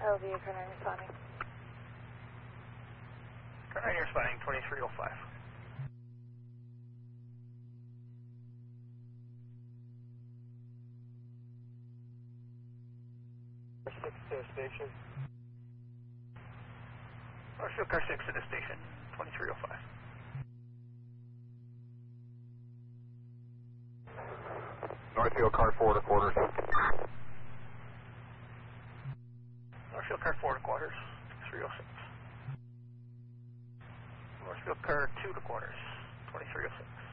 LV, Carnine responding. Carnine responding, 2305. Six to the station. Northfield Car 6 to the station, 2305. Northfield Car 4 to quarters. Northfield Car 4 to quarters, 306. Northfield Car 2 to quarters, 2306.